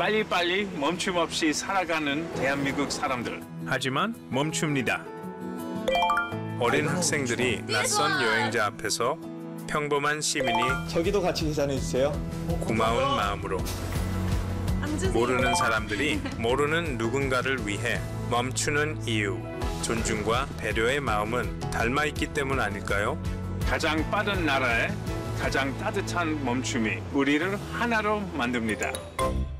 빨리빨리 멈춤 없이 살아가는 대한민국 사람들. 하지만 멈춥니다. 어린 학생들이 낯선 여행자 앞에서 평범한 시민이 저기도 같이 계산해 주세요. 고마운 마음으로 모르는 사람들이 모르는 누군가를 위해 멈추는 이유, 존중과 배려의 마음은 닮아있기 때문 아닐까요? 가장 빠른 나라에 가장 따뜻한 멈춤이 우리를 하나로 만듭니다.